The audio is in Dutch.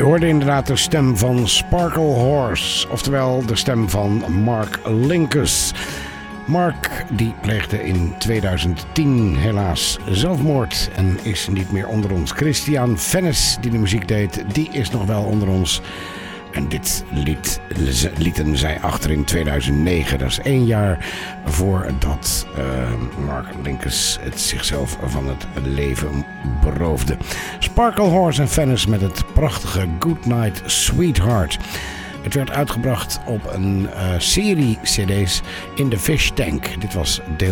U hoorde inderdaad de stem van Sparkle Horse, oftewel de stem van Mark Linkous. Mark die pleegde in 2010 helaas zelfmoord en is niet meer onder ons. Christian Fennis, die de muziek deed, die is nog wel onder ons. En dit lieten zij achter in 2009. Dat is 1 jaar voordat Mark Linkous het zichzelf van het leven beroofde. Sparkle Horse en Fennis met het prachtige Goodnight Sweetheart. Het werd uitgebracht op een serie cd's in de Fish Tank. Dit was deel